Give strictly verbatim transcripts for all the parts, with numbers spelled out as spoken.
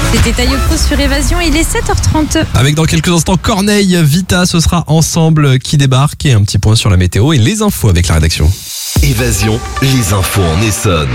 C'était Taillot Pro sur Évasion, il est sept heures trente. Avec dans quelques instants Corneille, Vita, ce sera Ensemble qui débarque et un petit point sur la météo et les infos avec la rédaction. Évasion, les infos en Essonne.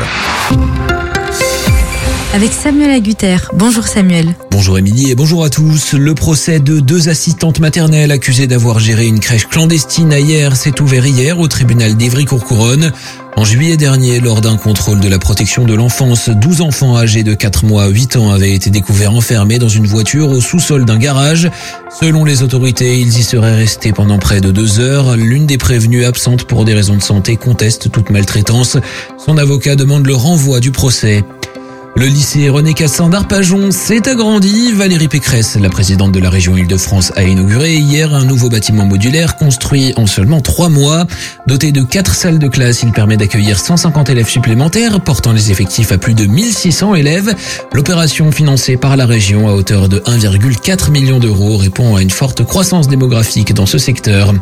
Avec Samuel Agutter. Bonjour Samuel. Bonjour Émilie et bonjour à tous. Le procès de deux assistantes maternelles accusées d'avoir géré une crèche clandestine à Hyères s'est ouvert hier au tribunal d'Ivry-Courcouronnes. En juillet dernier, lors d'un contrôle de la protection de l'enfance, douze enfants âgés de quatre mois à huit ans avaient été découverts enfermés dans une voiture au sous-sol d'un garage. Selon les autorités, ils y seraient restés pendant près de deux heures. L'une des prévenues, absente pour des raisons de santé, conteste toute maltraitance. Son avocat demande le renvoi du procès. Le lycée René Cassin d'Arpajon s'est agrandi. Valérie Pécresse, la présidente de la région Île-de-France, a inauguré hier un nouveau bâtiment modulaire construit en seulement trois mois. Doté de quatre salles de classe, il permet d'accueillir cent cinquante élèves supplémentaires, portant les effectifs à plus de mille six cents élèves. L'opération, financée par la région à hauteur de un virgule quatre million d'euros, répond à une forte croissance démographique dans ce secteur.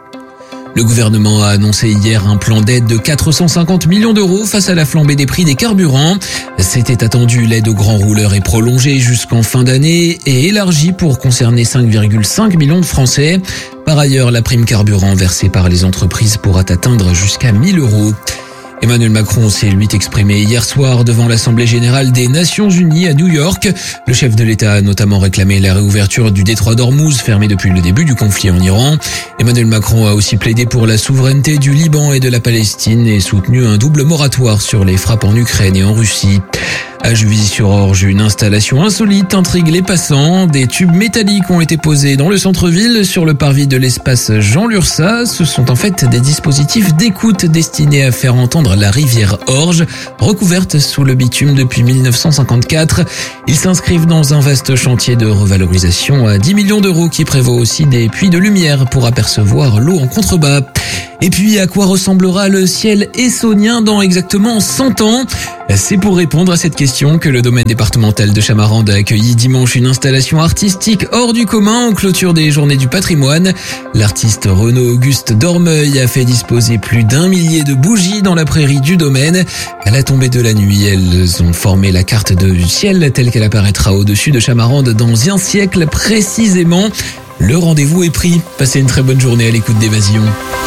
Le gouvernement a annoncé hier un plan d'aide de quatre cent cinquante millions d'euros face à la flambée des prix des carburants. C'était attendu, l'aide aux grands rouleurs est prolongée jusqu'en fin d'année et élargie pour concerner cinq virgule cinq millions de Français. Par ailleurs, la prime carburant versée par les entreprises pourra atteindre jusqu'à mille euros. Emmanuel Macron s'est lui exprimé hier soir devant l'Assemblée générale des Nations Unies à New York. Le chef de l'État a notamment réclamé la réouverture du détroit d'Ormuz, fermé depuis le début du conflit en Iran. Emmanuel Macron a aussi plaidé pour la souveraineté du Liban et de la Palestine et soutenu un double moratoire sur les frappes en Ukraine et en Russie. À Juvisy-sur-Orge, une installation insolite intrigue les passants. Des tubes métalliques ont été posés dans le centre-ville, sur le parvis de l'espace Jean Lursa. Ce sont en fait des dispositifs d'écoute destinés à faire entendre la rivière Orge, recouverte sous le bitume depuis mille neuf cent cinquante-quatre. Ils s'inscrivent dans un vaste chantier de revalorisation à dix millions d'euros qui prévoit aussi des puits de lumière pour apercevoir l'eau en contrebas. Et puis, à quoi ressemblera le ciel essonnien dans exactement cent ans ? C'est pour répondre à cette question que le domaine départemental de Chamarande a accueilli dimanche une installation artistique hors du commun en clôture des Journées du patrimoine. L'artiste Renaud Auguste Dormeuil a fait disposer plus d'un millier de bougies dans la prairie du domaine. À la tombée de la nuit, elles ont formé la carte du ciel telle qu'elle apparaîtra au-dessus de Chamarande dans un siècle précisément. Le rendez-vous est pris. Passez une très bonne journée à l'écoute d'Évasion.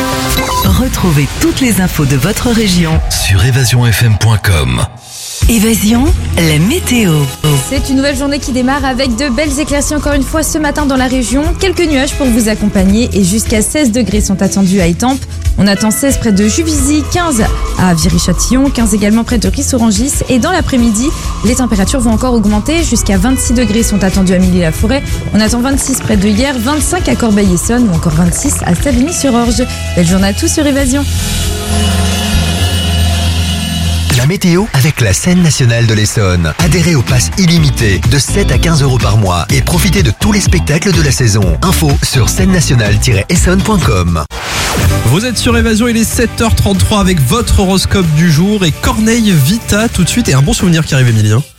Retrouvez toutes les infos de votre région Sur évasion f m point com. Évasion, la météo. C'est une nouvelle journée qui démarre avec de belles éclaircies encore une fois ce matin dans la région. Quelques nuages pour vous accompagner et jusqu'à seize degrés sont attendus à Étampes. On attend seize près de Juvisy, quinze à Viry-Châtillon, quinze également près de Ris-Orangis. Et dans l'après-midi, les températures vont encore augmenter. Jusqu'à vingt-six degrés sont attendus à Milly-la-Forêt. On attend vingt-six près de Hyères, vingt-cinq à Corbeil-Essonnes ou encore vingt-six à Savigny-sur-Orge. Belle journée à tous sur Évasion. La météo avec la Scène nationale de l'Essonne. Adhérez au pass illimité de sept à quinze euros par mois et profitez de tous les spectacles de la saison. Info sur scène nationale tiret essonne point com. Vous êtes sur Évasion, il est sept heures trente-trois avec votre horoscope du jour et Corneille, Vita tout de suite et un bon souvenir qui arrive Émilie.